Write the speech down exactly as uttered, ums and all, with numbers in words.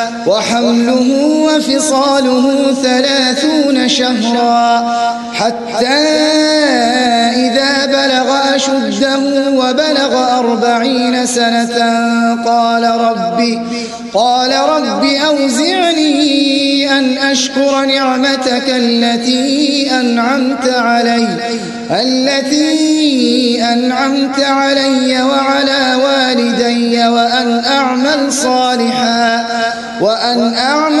وحمله وفصاله ثلاثون شهرا حتى إذا بلغ أشده وبلغ أربعين سنة قال رب قال رب أوزعني أن أشكر نعمتك التي أنعمت علي التي أنعمت علي وعلى والدي وأن أعمل صالحا وأن أعمل